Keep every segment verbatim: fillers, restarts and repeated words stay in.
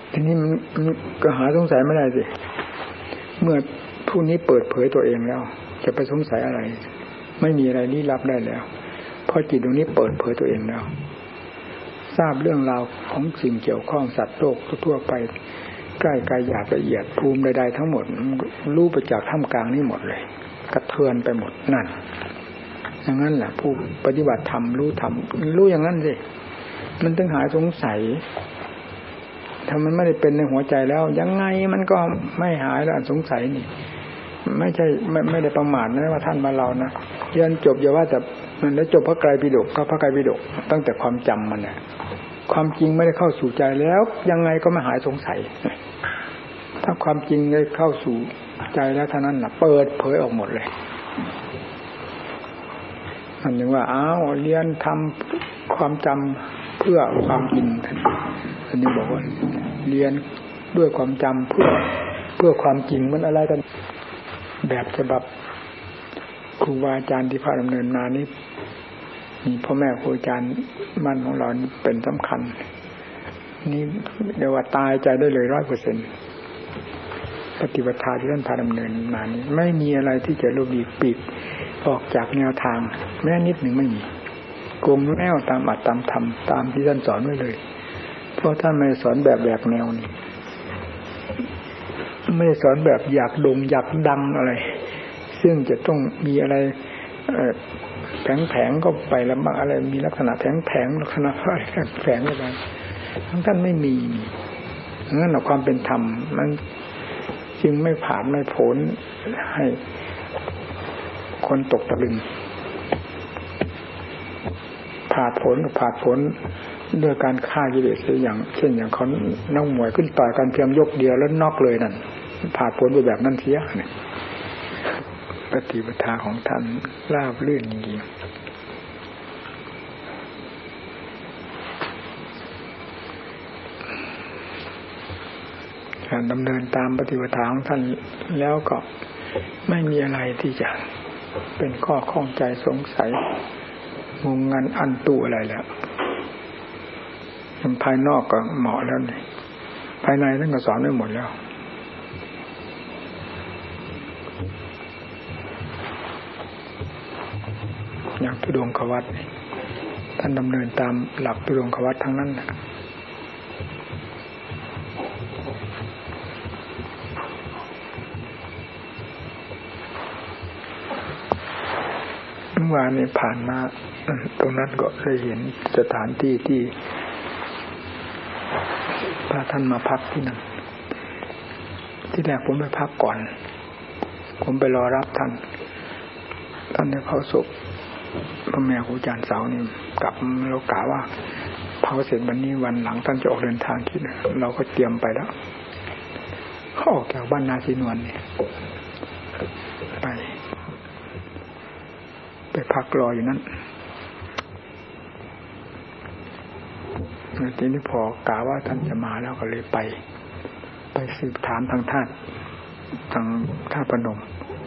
ทีนี้มันก็หาสงสัยไม่ได้สิเมื่อผู้นี้เปิดเผยตัวเองแล้วจะไปสงสัยอะไรไม่มีอะไรลี้ลับได้แล้วเพราะจิตตรงนี้เปิดเผยตัวเองแล้วทราบเรื่องราวของสิ่งเกี่ยวข้องสัตว์โลกทั่วไปใกล้กายหยาบละเอียดภูมิใดๆทั้งหมดรู้ไปจากท่ามกลางนี้หมดเลยกระเทือนไปหมดนั่นอย่างนั้นแหละผู้ปฏิบัติธรรมรู้ธรรมรู้อย่างนั้นสิมันถึงหายสงสัยถ้ามันไม่ได้เป็นในหัวใจแล้วยังไงมันก็ไม่หายแล้วสงสัยนี่ไม่ใช่ไม่ไม่ได้ประมาทนะว่าท่านมาเรานะเรียนจบอย่าว่าแต่มันแล้วจบพระไตรปิฎกก็พระไตรปิฎกตั้งแต่ความจำมันน่ะความจริงไม่ได้เข้าสู่ใจแล้วยังไงก็ไม่หายสงสัยถ้าความจริงได้เข้าสู่ใจแล้วเท่านั้นน่ะเปิดเผยออกหมดเลยอันนึงว่าอ้าวเรียนทำความจำเพื่อความจริงอันนี้บอกว่าเรียนด้วยความจำเพื่อเพื่อความจริงมันอะไรกันแบบฉบับครูบาอาจารย์ที่พาดำเนินมานี้มีพ่อแม่ครูอาจารย์มั่นของเราเป็นสำคัญนี่เดี๋ยวว่าตายใจได้เลยร้อยเปอร์เซ็นต์ปฏิบัติธรรมที่ท่านพาดำเนินมานี้ไม่มีอะไรที่จะลบหลีกปิดออกจากแนวทางแม้นิดหนึ่งไม่มีกลมแนวตามอัตตามธรรมตามที่ท่านสอนไว้เลยเพราะท่านไม่สอนแบบแบบแนวนี้ไม่สอนแบบอยากโด่งอยากดังอะไรซึ่งจะต้องมีอะไรแผงๆก็ไปแล้วบ้างอะไรมีลักษณะแผงๆลักษณะอะไรแฝงอะไรทั้งท่านไม่มีนั่นแหละความเป็นธรรมมันจึงไม่ผ่านไม่พ้นให้คนตกตะลึงผ่าผลผ่าผลด้วยการฆ่ากิเลสอย่างเช่นอย่างเขานักมวยขึ้นต่อยกันเพียงยกเดียวแล้วน็อกเลยนั่นผ่าผลไปแบบนั้นเสียเนี่ยปฏิปทาของท่านราบรื่นจริงๆการดำเนินตามปฏิปทาของท่านแล้วก็ไม่มีอะไรที่จะเป็นข้อข้องใจสงสัยงงงันอันตุอะไรแล้วภายนอกก็เหมาะแล้วนี่ภายในท่านก็สอนไว้หมดแล้วอย่างธุดงควัตรท่านดำเนินตามหลักธุดงควัตรทั้งนั้นนะเมื่อวานนี้ผ่านมาตรงนั้นก็ได้เห็นสถานที่ที่พาท่านมาพักที่นั่นที่แรกผมไปพักก่อนผมไปรอรับท่านท่านได้เผาศพพระแม่ครูอาจารย์เสานี่กลับเรากะว่าเผาเสร็จวันนี้วันหลังท่านจะออกเดินทางคิดเราก็เตรียมไปแล้วเขาออกจากบ้านนาสีนวลนี่ไปไปพักรออยู่นั้นทีนี้พอกะว่าท่านจะมาแล้วก็เลยไปไปสืบถามทางท่านทางท่าพนม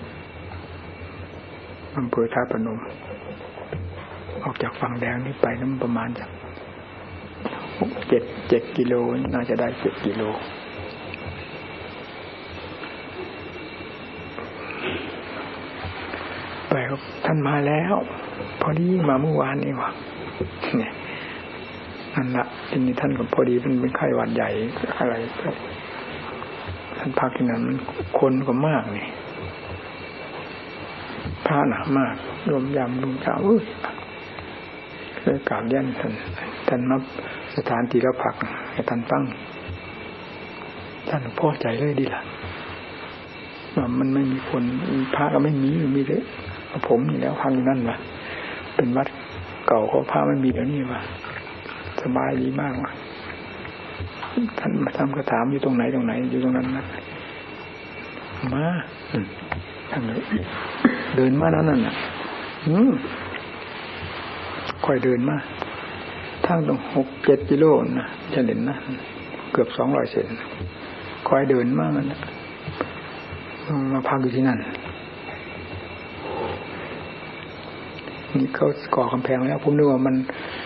อำเภอท่าพนมออกจากฝั่งแดงนี่ไปนั้นประมาณจากเจ็ดเจ็ดกิโลน่าจะได้เจ็ดกิโลไปครับท่านมาแล้วพอดีมาเมื่อวานนี่ว่ะเนี่ยนั่นละทีนี้ท่านก็พอดีมันเป็นไข้หวัดใหญ่อะไรท่านพักที่นั้นคนก็มากนี่พระหนามากรวมยำรวมเช้าอุ้ยเลยกราบเรียนท่านท่านมาสถานที่เราพักให้ท่านตั้งท่านพอใจเลยดีล่ะว่ามันไม่มีคนพระก็ไม่มีมีเลยผมนี่แล้วพักอยู่นั่นว่ะเป็นวัดเก่าเขาพระไม่มีแล้วนี่ว่ะสบายดีมากว่ะท่านมาทำกระถามอยู่ตรงไหนตรงไหนอยู่ตรงนั้นนะมาท่านเลยเดินมาแล้วนั่นน่ะอืมค่อยเดินมาทางตรงหกเจ็ดกิโลนะจะเด่นนะเกือบสองร้อยเซนค่อยเดินมามันมาพักอยู่ที่นั่นนี่เขาก่อกำแพงแล้วผมนึกว่ามัน